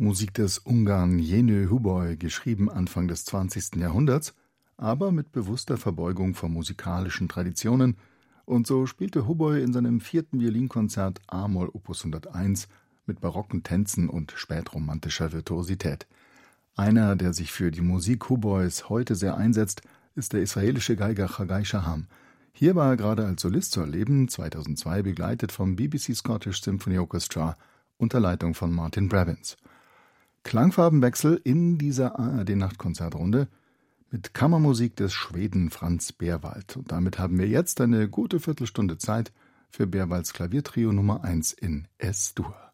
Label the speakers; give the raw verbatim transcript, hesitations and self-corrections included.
Speaker 1: Musik des Ungarn Jenő Huboly, geschrieben Anfang des zwanzigsten Jahrhunderts, aber mit bewusster Verbeugung vor musikalischen Traditionen, und so spielte Huboly in seinem vierten Violinkonzert a-Moll Opus hunderteins mit barocken Tänzen und spätromantischer Virtuosität. Einer, der sich für die Musik Huboys heute sehr einsetzt, ist der israelische Geiger Chagai Shaham. Hier war er gerade als Solist zu erleben, zweitausendzwei begleitet vom B B C Scottish Symphony Orchestra unter Leitung von Martin Brabins. Klangfarbenwechsel in dieser A R D-Nachtkonzertrunde mit Kammermusik des Schweden Franz Berwald. Und damit haben wir jetzt eine gute Viertelstunde Zeit für Berwalds Klaviertrio Nummer eins in Es-Dur.